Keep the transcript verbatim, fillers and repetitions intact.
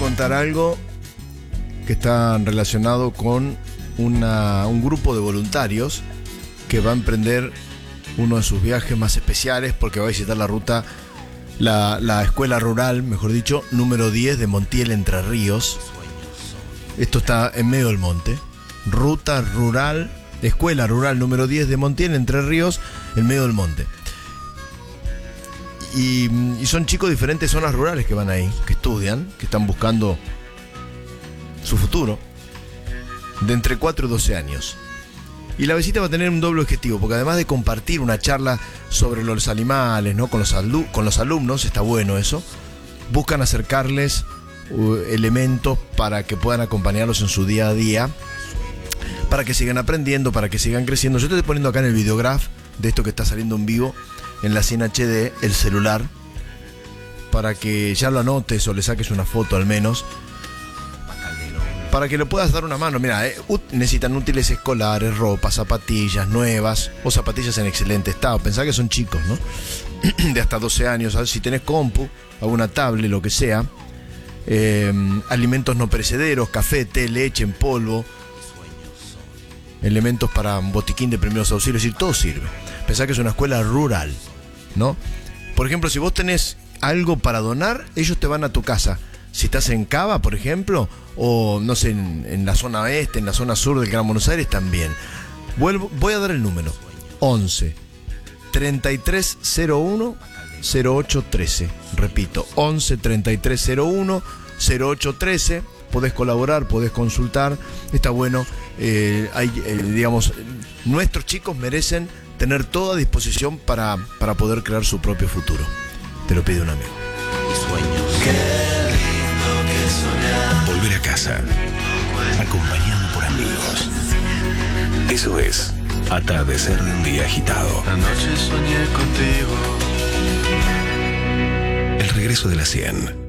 contar algo que está relacionado con una, un grupo de voluntarios que va a emprender uno de sus viajes más especiales porque va a visitar la ruta, la, la escuela rural, mejor dicho, número diez de Montiel, Entre Ríos. Esto está en medio del monte. Ruta rural, escuela rural número diez de Montiel, Entre Ríos, en medio del monte. Y, y son chicos de diferentes zonas rurales que van ahí, que estudian, que están buscando su futuro, de entre cuatro y doce años. Y la visita va a tener un doble objetivo, porque además de compartir una charla sobre los animales, ¿no? con, los alu- con los alumnos, está bueno eso, buscan acercarles uh, elementos para que puedan acompañarlos en su día a día, para que sigan aprendiendo, para que sigan creciendo. Yo te estoy poniendo acá en el videograph de esto que está saliendo en vivo, en la cien H D, el celular, para que ya lo anotes o le saques una foto al menos, para que le puedas dar una mano. Mira, eh, ut- necesitan útiles escolares, ropa, zapatillas nuevas o zapatillas en excelente estado. Pensá que son chicos, ¿no? De hasta doce años. A ver, si tenés compu, alguna tablet, lo que sea. Eh, alimentos no perecederos, café, té, leche en polvo. Elementos para un botiquín de primeros auxilios, y todo sirve. Pensá que es una escuela rural, ¿no? Por ejemplo, si vos tenés algo para donar, ellos te van a tu casa. Si estás en Cava, por ejemplo, o no sé, en, en la zona oeste, en la zona sur del Gran Buenos Aires también. Vuelvo, voy a dar el número: once, treinta y tres cero uno, cero ocho trece. Repito, once, treinta y tres cero uno, cero ocho trece. Podés colaborar, podés consultar. Está bueno. Eh, hay, eh, digamos, nuestros chicos merecen tener toda disposición para, para poder crear su propio futuro. Te lo pide un amigo. Volver a casa, acompañado por amigos. Eso es atardecer de un día agitado. Anoche soñé contigo. El regreso de la cien.